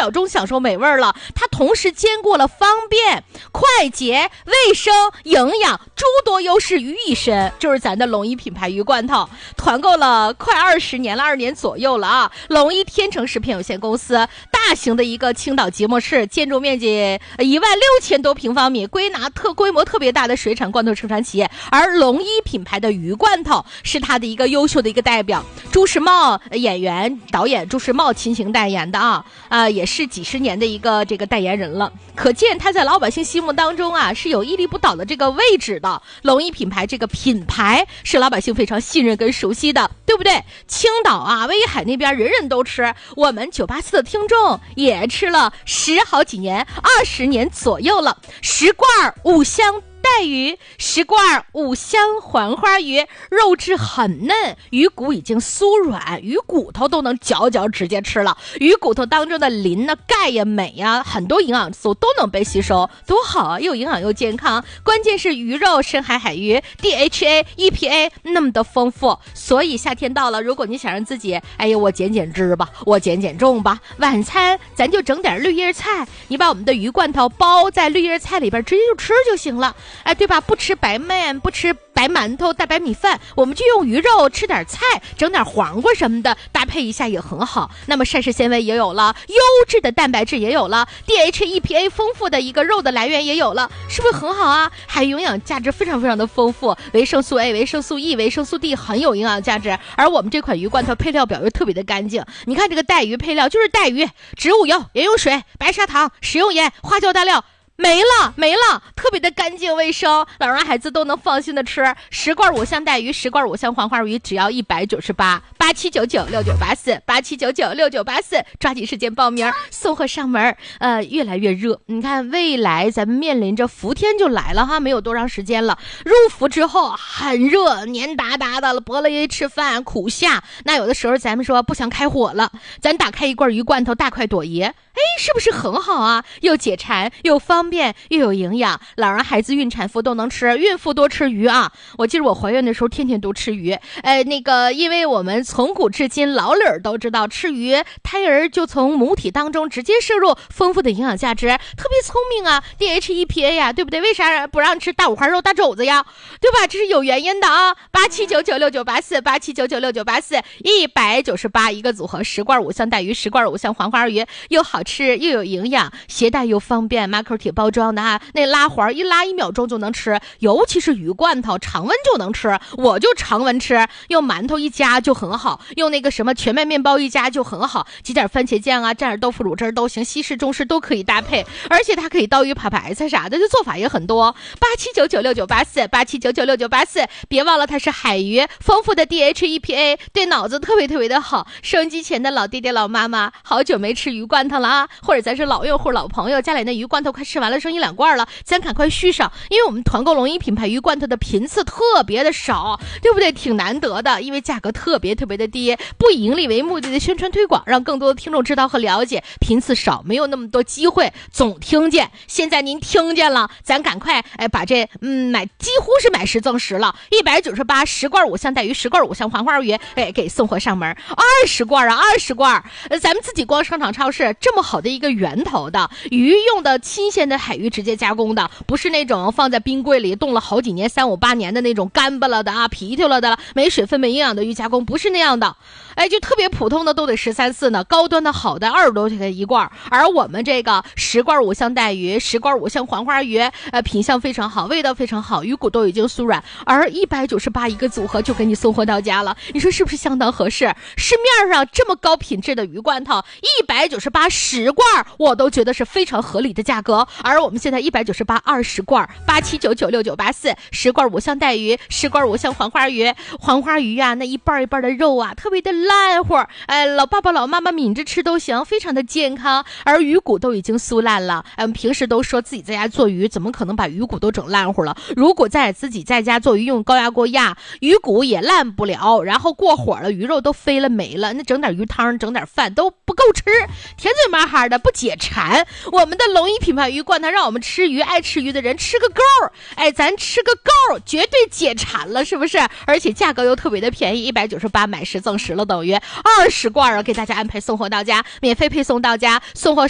秒钟享受美味了，它同时兼顾了方便、快捷、卫生、营养诸多优势于一身，就是咱的龙一品牌鱼罐头。团购了快20年了，2年左右了啊。龙一天成食品有限公司大型的一个青岛即墨市，建筑面积16000多平方米，规模特别大的水产罐头生产企业。而龙一品牌的鱼罐头是它的一个优秀的一个代表，朱时茂演员导演朱时茂亲情代言的也是几十年的一个这个代言人了，可见他在老百姓心目当中是有屹立不倒的这个位置的。龙一品牌这个品牌是老百姓非常信任跟熟悉的，对不对？青岛威海那边人人都吃，我们984的听众也吃了10好几年，20年左右了。10罐5香带鱼，10罐5香黄花鱼，肉质很嫩，鱼骨已经酥软，鱼骨头都能嚼直接吃了。鱼骨头当中的磷钙呀、镁呀，很多营养素都能被吸收，多好啊！又营养又健康。关键是鱼肉深海海鱼 DHA EPA 那么的丰富，所以夏天到了，如果你想让自己我减脂吧，我减重吧，晚餐咱就整点绿叶菜，你把我们的鱼罐头包在绿叶菜里边，直接就吃就行了。对吧？不吃白面，不吃白馒头、大白米饭，我们就用鱼肉，吃点菜，整点黄瓜什么的，搭配一下也很好。那么膳食纤维也有了，优质的蛋白质也有了， DHA EPA 丰富的一个肉的来源也有了，是不是很好啊？还营养价值非常非常的丰富，维生素 A、维生素 E、维生素 D 很有营养价值。而我们这款鱼罐头配料表又特别的干净，你看这个带鱼配料就是带鱼、植物油、盐用水、白砂糖、食用盐、花椒大料。没了，特别的干净卫生，老人孩子都能放心的吃。10罐5香带鱼，10罐5香黄花鱼，只要198，87996984，87996984，抓紧时间报名，送货上门。越来越热，你看未来咱们面临着伏天就来了哈，没有多长时间了。入伏之后很热，黏哒哒的了，伯了一吃饭苦下。那有的时候咱们说不想开火了，咱打开一罐鱼罐头，大快朵颐。是不是很好啊？又解馋又方便又有营养，老人孩子孕产妇都能吃，孕妇多吃鱼啊！我记得我怀孕的时候天天都吃鱼，因为我们从古至今老理儿都知道，吃鱼胎儿就从母体当中直接摄入丰富的营养价值，特别聪明啊 ，DHA EPA 呀，对不对？为啥不让吃大五花肉、大肘子呀？对吧？这是有原因的啊！87996984，87996984，198一个组合，10罐5香带鱼，10罐5香黄花鱼，又好吃又有营养，携带又方便，马口铁包装的那拉环一拉1秒钟就能吃，尤其是鱼罐头常温就能吃，我就常温吃，用馒头一夹就很好，用那个什么全麦面包一夹就很好，挤点番茄酱蘸点豆腐乳汁都行，西式中式都可以搭配，而且它可以刀鱼扒白菜啥的，这做法也很多。87996984，87996984，别忘了它是海鱼，丰富的 DHA EPA 对脑子特别特别的好。收音机前的老爹爹老妈妈，好久没吃鱼罐头了啊，或者咱是老用户老朋友，家里那鱼罐头快吃完了，剩1-2罐了，咱赶快续上，因为我们团购龙一品牌鱼罐头的频次特别的少，对不对？挺难得的，因为价格特别特别的低，不以盈利为目的的宣传推广，让更多的听众知道和了解，频次少，没有那么多机会总听见。现在您听见了，咱赶快把这几乎是买10赠10了，198，10罐5香带鱼，10罐5香黄花鱼，给送货上门，20罐啊，20罐，咱们自己光商场超市这么好的一个源头的鱼，用的新鲜的海鱼直接加工的，不是那种放在冰柜里冻了好几年3、5、8年的那种干巴了的皮条了的没水分没营养的鱼加工，不是那样的，就特别普通的都得13、14呢，高端的好的20多块钱一罐。而我们这个10罐5香带鱼，10罐5香黄花鱼，品相非常好，味道非常好，鱼骨都已经酥软，而198一个组合就给你送货到家了，你说是不是相当合适？市面上这么高品质的鱼罐头198，10罐我都觉得是非常合理的价格。而我们现在198，20罐，87996984，10罐5香带鱼，10罐5香黄花鱼，黄花鱼那一半一半的肉特别的烂乎，老爸爸老妈妈抿着吃都行，非常的健康。而鱼骨都已经酥烂了，平时都说自己在家做鱼，怎么可能把鱼骨都整烂乎了？如果自己在家做鱼，用高压锅压，鱼骨也烂不了，然后过火了，鱼肉都飞了没了，那整点鱼汤整点饭都不够吃，甜嘴麻哈的不解馋。我们的龙一品牌鱼罐头让我们吃鱼，爱吃鱼的人吃个够，咱吃个够，绝对解馋了，是不是？而且价格又特别的便宜，198买10赠10了，等于20罐给大家安排送货到家，免费配送到家，送货